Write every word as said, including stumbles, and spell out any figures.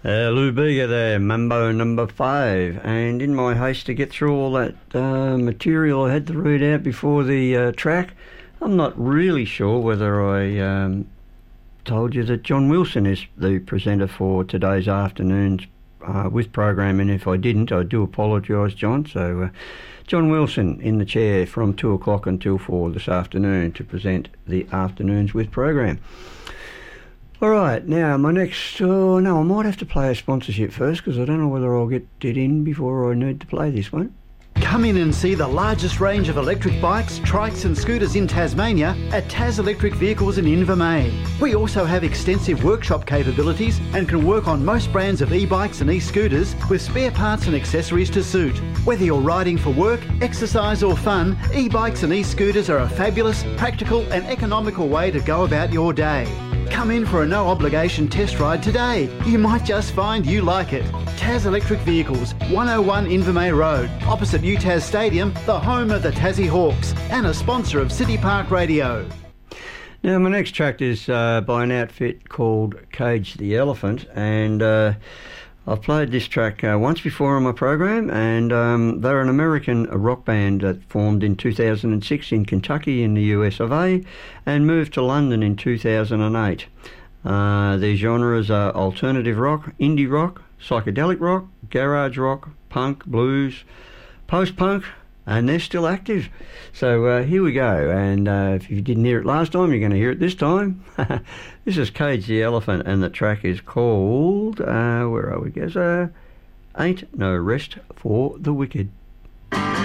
Uh, Lou Bega there, Mambo number five. And in my haste to get through all that uh, material I had to read out before the uh, track, I'm not really sure whether I um, told you that John Wilson is the presenter for today's afternoon's uh, with program, and if I didn't, I do apologise, John. So uh, John Wilson in the chair from two o'clock until four this afternoon to present the afternoons with program. All right, now my next... Oh, no, I might have to play a sponsorship first because I don't know whether I'll get it in before I need to play this one. Come in and see the largest range of electric bikes, trikes and scooters in Tasmania at Tas Electric Vehicles in Invermay. We also have extensive workshop capabilities and can work on most brands of e-bikes and e-scooters with spare parts and accessories to suit. Whether you're riding for work, exercise or fun, e-bikes and e-scooters are a fabulous, practical and economical way to go about your day. Come in for a no-obligation test ride today. You might just find you like it. Tas Electric Vehicles, one oh one Invermay Road, opposite U T A S Stadium, the home of the Tassie Hawks, and a sponsor of City Park Radio. Now, my next track is uh, by an outfit called Cage the Elephant, and uh, I've played this track uh, once before on my program, and um, they're an American rock band that formed in two thousand six in Kentucky in the U S of A and moved to London in two thousand eight. Uh, their genres are alternative rock, indie rock, psychedelic rock, garage rock, punk, blues, post-punk, and they're still active. So uh, here we go, and uh, if you didn't hear it last time, you're going to hear it this time. This is Cage the Elephant, and the track is called, uh, where are we guys? Uh, Ain't No Rest for the Wicked.